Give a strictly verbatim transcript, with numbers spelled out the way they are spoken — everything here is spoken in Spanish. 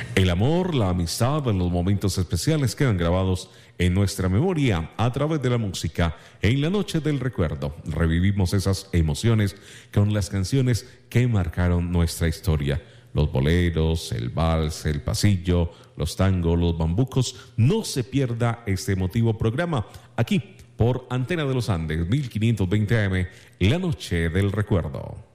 El amor, la amistad, los momentos especiales quedan grabados en nuestra memoria a través de la música. En la noche del recuerdo revivimos esas emociones con las canciones que marcaron nuestra historia. Los boleros, el vals, el pasillo, los tangos, los bambucos. No se pierda este emotivo programa aquí por Antena de los Andes, mil quinientos veinte A M, La Noche del Recuerdo.